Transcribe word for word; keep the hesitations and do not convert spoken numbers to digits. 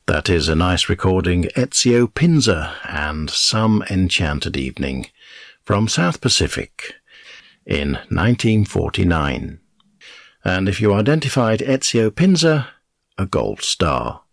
That is a nice recording, Ezio Pinza and Some Enchanted Evening from South Pacific in nineteen forty-nine. And if you identified Ezio Pinza, a gold star.